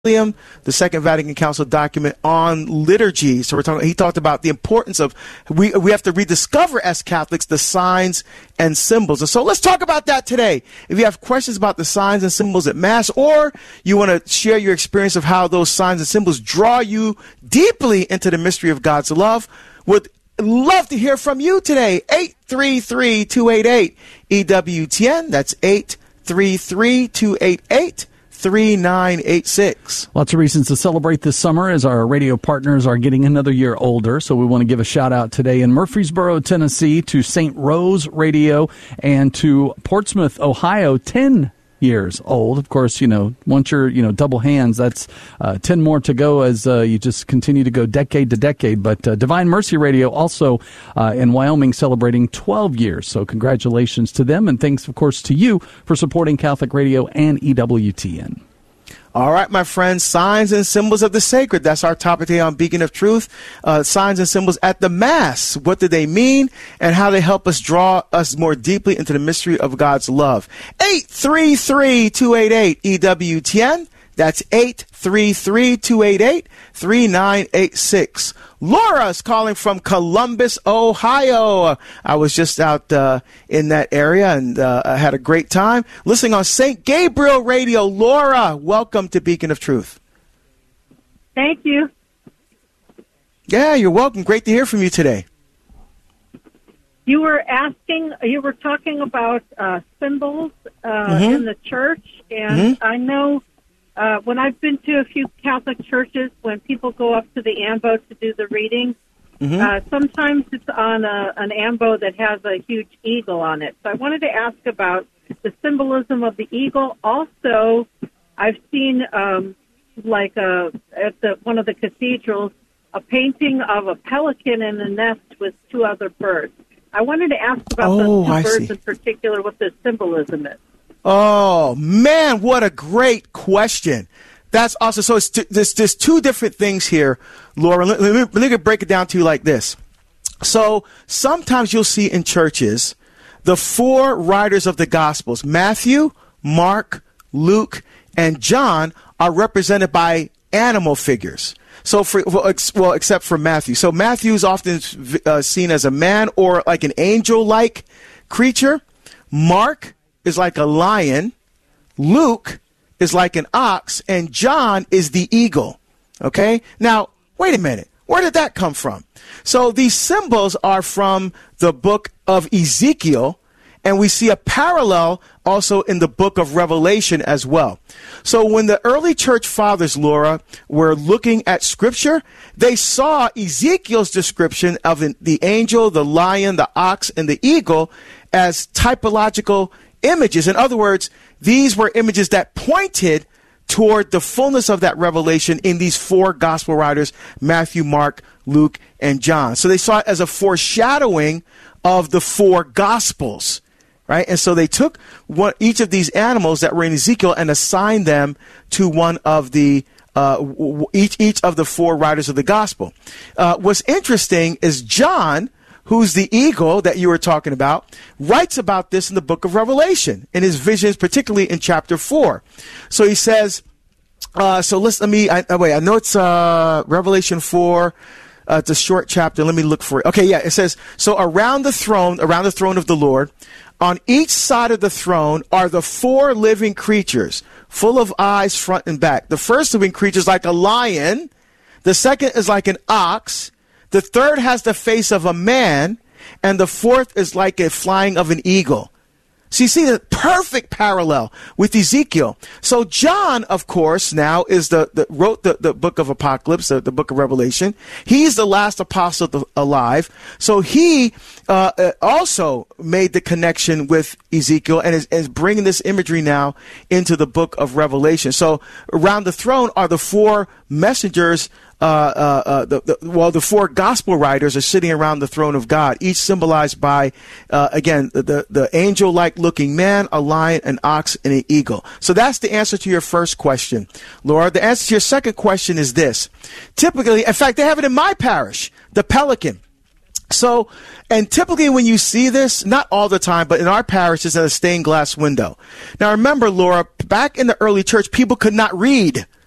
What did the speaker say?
the Second Vatican Council document on liturgy. So he talked about the importance of we have to rediscover as Catholics the signs and symbols. And so let's talk about that today. If you have questions about the signs and symbols at Mass, or you want to share your experience of how those signs and symbols draw you deeply into the mystery of God's love, would love to hear from you today. 833-288-EWTN. That's 833-288-3986. Lots of reasons to celebrate this summer as our radio partners are getting another year older. So we want to give a shout out today in Murfreesboro, Tennessee to St. Rose Radio and to Portsmouth, Ohio, 10 years old. Of course, once you're, double hands, that's 10 more to go as you just continue to go decade to decade. But Divine Mercy Radio also in Wyoming celebrating 12 years. So congratulations to them. And thanks, of course, to you for supporting Catholic Radio and EWTN. All right, my friends, signs and symbols of the sacred. That's our topic today on Beacon of Truth. Signs and symbols at the Mass. What do they mean and how they help us draw us more deeply into the mystery of God's love? 833-288-EWTN. That's 833-288-3986. Laura's calling from Columbus, Ohio. I was just out in that area and I had a great time listening on St. Gabriel Radio. Laura, welcome to Beacon of Truth. Thank you. Yeah, you're welcome. Great to hear from you today. You were talking about symbols in the church, and I know when I've been to a few Catholic churches, when people go up to the ambo to do the reading, sometimes it's on an ambo that has a huge eagle on it. So I wanted to ask about the symbolism of the eagle. Also, I've seen, at one of the cathedrals, a painting of a pelican in a nest with two other birds. I wanted to ask about those two birds in particular, what the symbolism is. Oh, man, what a great question. That's awesome. So there's two different things here, Laura. Let me break it down to you like this. So sometimes you'll see in churches the four writers of the Gospels, Matthew, Mark, Luke, and John, are represented by animal figures. So except for Matthew. So Matthew is often seen as a man or like an angel-like creature. Mark is like a lion, Luke is like an ox, and John is the eagle. Okay? Now, wait a minute. Where did that come from? So these symbols are from the book of Ezekiel, and we see a parallel also in the book of Revelation as well. So when the early church fathers, Laura, were looking at Scripture, they saw Ezekiel's description of the angel, the lion, the ox, and the eagle as typological images. In other words, these were images that pointed toward the fullness of that revelation in these four gospel writers, Matthew, Mark, Luke, and John. So they saw it as a foreshadowing of the four gospels, right? And so they took each of these animals that were in Ezekiel and assigned them to one of the each of the four writers of the gospel. What's interesting is John, who's the eagle that you were talking about, writes about this in the book of Revelation, in his visions, particularly in chapter 4. So he says, I know it's Revelation 4. It's a short chapter. Let me look for it. Okay, yeah, it says, so around the throne of the Lord, on each side of the throne are the four living creatures, full of eyes front and back. The first living creature is like a lion. The second is like an ox. The third has the face of a man, and the fourth is like a flying of an eagle. So you see the perfect parallel with Ezekiel. So John, of course, now is wrote the book of Apocalypse, the book of Revelation. He's the last apostle alive. So he also made the connection with Ezekiel and is bringing this imagery now into the book of Revelation. So around the throne are the four messengers. The four gospel writers are sitting around the throne of God, each symbolized by, the angel-like looking man, a lion, an ox, and an eagle. So that's the answer to your first question, Laura. The answer to your second question is this. Typically, in fact, they have it in my parish, the pelican. So, and typically when you see this, not all the time, but in our parish, it's in a stained glass window. Now remember, Laura, back in the early church, people could not read.